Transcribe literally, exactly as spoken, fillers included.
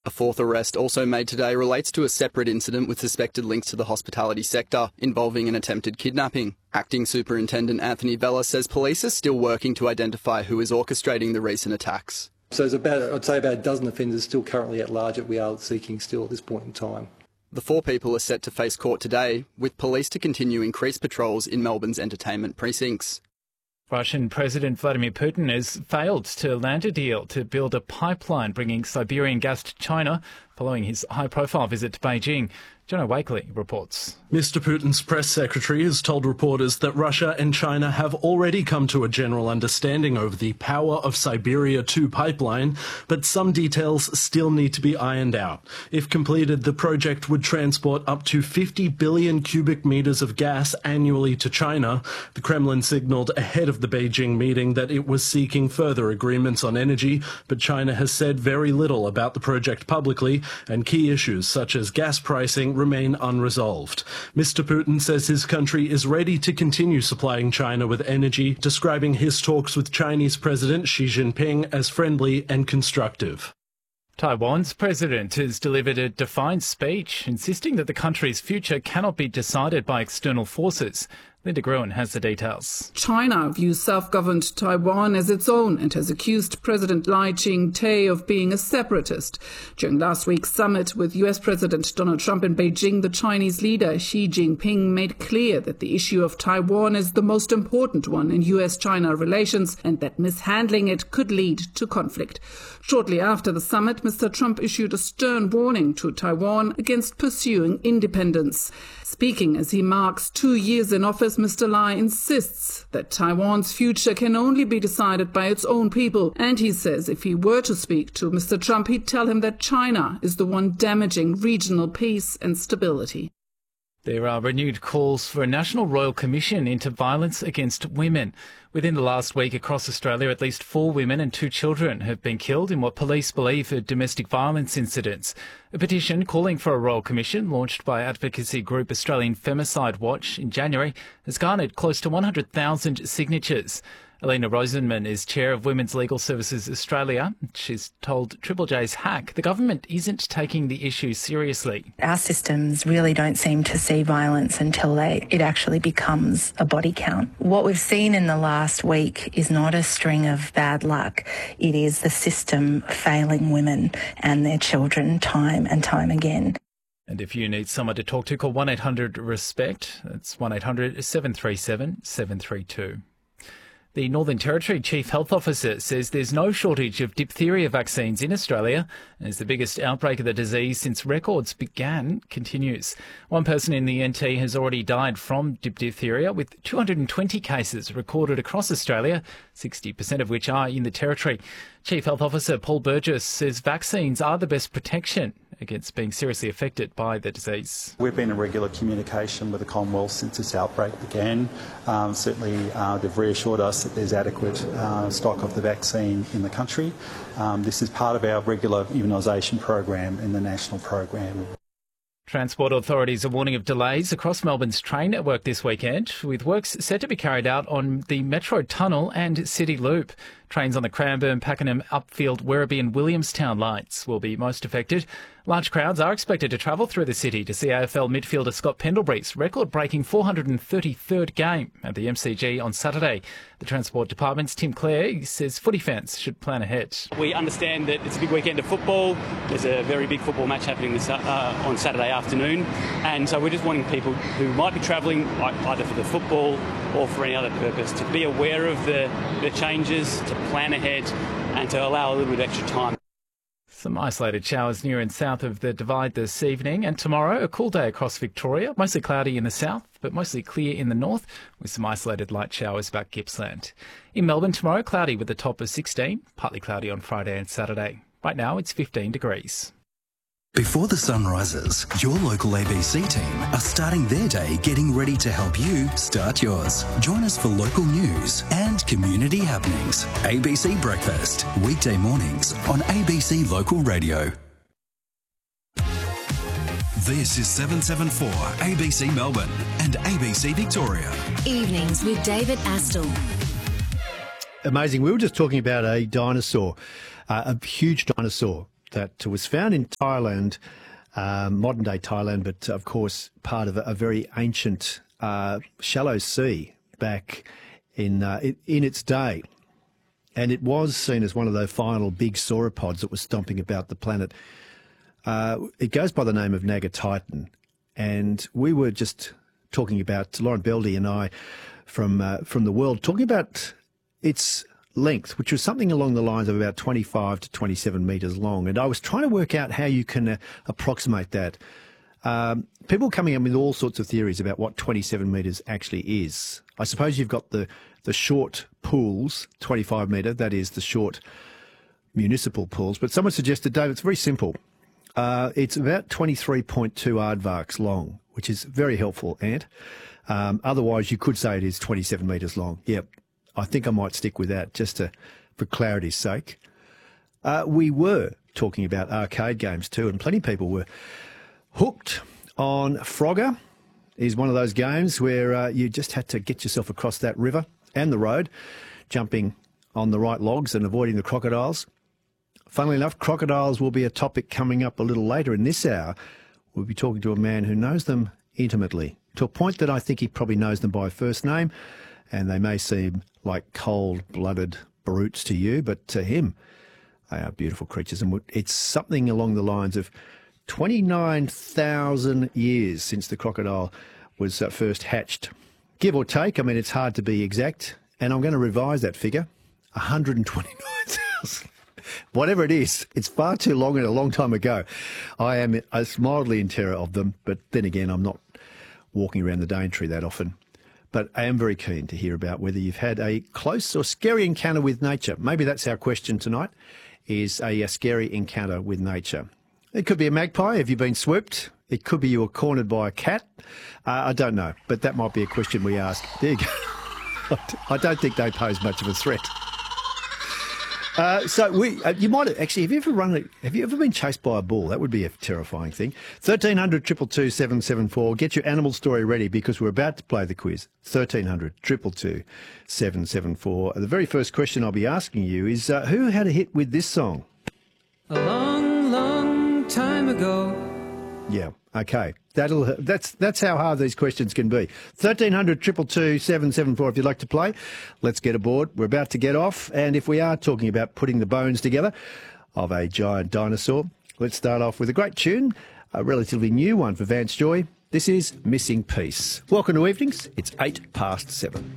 A fourth arrest also made today relates to a separate incident with suspected links to the hospitality sector involving an attempted kidnapping. Acting Superintendent Anthony Vella says police are still working to identify who is orchestrating the recent attacks. So there's about, I'd say about a dozen offenders still currently at large that we are seeking still at this point in time. The four people are set to face court today, with police to continue increased patrols in Melbourne's entertainment precincts. Russian President Vladimir Putin has failed to land a deal to build a pipeline bringing Siberian gas to China following his high-profile visit to Beijing. Jono Wakely reports. Mister Putin's press secretary has told reporters that Russia and China have already come to a general understanding over the Power of Siberia two pipeline, but some details still need to be ironed out. If completed, the project would transport up to fifty billion cubic metres of gas annually to China. The Kremlin signalled ahead of the Beijing meeting that it was seeking further agreements on energy, but China has said very little about the project publicly, and key issues such as gas pricing remain unresolved. Mister Putin says his country is ready to continue supplying China with energy, describing his talks with Chinese President Xi Jinping as friendly and constructive. Taiwan's president has delivered a defiant speech, insisting that the country's future cannot be decided by external forces. Linda Gruen has the details. China views self-governed Taiwan as its own and has accused President Lai Ching-te of being a separatist. During last week's summit with U S President Donald Trump in Beijing, the Chinese leader Xi Jinping made clear that the issue of Taiwan is the most important one in U S China relations and that mishandling it could lead to conflict. Shortly after the summit, Mister Trump issued a stern warning to Taiwan against pursuing independence. Speaking as he marks two years in office, Mister Lai insists that Taiwan's future can only be decided by its own people. And he says if he were to speak to Mister Trump, he'd tell him that China is the one damaging regional peace and stability. There are renewed calls for a National Royal Commission into violence against women. Within the last week across Australia, at least four women and two children have been killed in what police believe are domestic violence incidents. A petition calling for a Royal Commission, launched by advocacy group Australian Femicide Watch in January, has garnered close to one hundred thousand signatures. Alina Rosenman is chair of Women's Legal Services Australia. She's told Triple J's Hack the government isn't taking the issue seriously. Our systems really don't seem to see violence until they, it actually becomes a body count. What we've seen in the last week is not a string of bad luck. It is the system failing women and their children time and time again. And if you need someone to talk to, call one eight hundred RESPECT. That's one eight hundred seven three seven seven three two. The Northern Territory Chief Health Officer says there's no shortage of diphtheria vaccines in Australia as the biggest outbreak of the disease since records began continues. One person in the N T has already died from diphtheria, with two hundred twenty cases recorded across Australia, sixty percent of which are in the Territory. Chief Health Officer Paul Burgess says vaccines are the best protection against being seriously affected by the disease. We've been in regular communication with the Commonwealth since this outbreak began. Um, certainly uh, they've reassured us that there's adequate uh, stock of the vaccine in the country. Um, this is part of our regular immunisation program in the national program. Transport authorities are warning of delays across Melbourne's train network this weekend, with works set to be carried out on the Metro Tunnel and City Loop. Trains on the Cranbourne, Pakenham, Upfield, Werribee and Williamstown lines will be most affected. Large crowds are expected to travel through the city to see A F L midfielder Scott Pendlebury's record-breaking four hundred thirty-third game at the M C G on Saturday. The Transport Department's Tim Clare says footy fans should plan ahead. We understand that it's a big weekend of football. There's a very big football match happening this, uh, on Saturday afternoon, and so we're just wanting people who might be travelling either for the football or for any other purpose to be aware of the, the changes, to plan ahead and to allow a little bit extra time. Some isolated showers near and south of the Divide this evening, and tomorrow a cool day across Victoria, mostly cloudy in the south but mostly clear in the north with some isolated light showers about Gippsland. In Melbourne tomorrow, cloudy with a top of sixteen, partly cloudy on Friday and Saturday. Right now it's fifteen degrees. Before the sun rises, your local A B C team are starting their day getting ready to help you start yours. Join us for local news and community happenings. A B C Breakfast, weekday mornings on A B C Local Radio. This is seven seven four A B C Melbourne and A B C Victoria. Evenings with David Astle. Amazing. We were just talking about a dinosaur, uh, a huge dinosaur. that was found in Thailand, um, modern-day Thailand, but of course part of a, a very ancient uh, shallow sea back in, uh, in in its day. And it was seen as one of those final big sauropods that was stomping about the planet. Uh, it goes by the name of Nagatitan. And we were just talking about, Lauren Beldy and I, from uh, from the world, talking about its length, which was something along the lines of about twenty-five to twenty-seven metres long. And I was trying to work out how you can uh, approximate that. Um, people coming up with all sorts of theories about what twenty-seven metres actually is. I suppose you've got the, the short pools, twenty-five metre, that is the short municipal pools. But someone suggested, Dave, it's very simple. Uh, it's about twenty-three point two aardvarks long, which is very helpful, Ant. Um, otherwise, you could say it is twenty-seven metres long. Yep, I think I might stick with that just to, for clarity's sake. Uh, we were talking about arcade games too, and plenty of people were hooked on Frogger. Is one of those games where uh, you just had to get yourself across that river and the road, jumping on the right logs and avoiding the crocodiles. Funnily enough, crocodiles will be a topic coming up a little later in this hour. We'll be talking to a man who knows them intimately, to a point that I think he probably knows them by first name, and they may seem like cold-blooded brutes to you, but to him, they are beautiful creatures. And it's something along the lines of twenty-nine thousand years since the crocodile was uh, first hatched. Give or take, I mean, it's hard to be exact, and I'm going to revise that figure, one hundred twenty-nine thousand. Whatever it is, it's far too long and a long time ago. I am mildly in terror of them, but then again, I'm not walking around the Daintree that often. But I am very keen to hear about whether you've had a close or scary encounter with nature. Maybe that's our question tonight, is a, a scary encounter with nature. It could be a magpie. Have you been swooped? It could be you were cornered by a cat. Uh, I don't know, but that might be a question we ask. There you go. I don't think they pose much of a threat. Uh, so we, uh, you might have, actually, have you ever run? Have you ever been chased by a bull? That would be a terrifying thing. Thirteen hundred two two two seven seven four. Get your animal story ready because we're about to play the quiz. Thirteen hundred two two two seven seven four. The very first question I'll be asking you is, uh, who had a hit with this song? A long, long time ago. Yeah. Okay. That'll. That's that's how hard these questions can be. Thirteen hundred two two two seven seven four. If you'd like to play, let's get aboard. We're about to get off, and if we are talking about putting the bones together of a giant dinosaur, let's start off with a great tune, a relatively new one for Vance Joy. This is Missing Piece. Welcome to Evenings. It's eight past seven.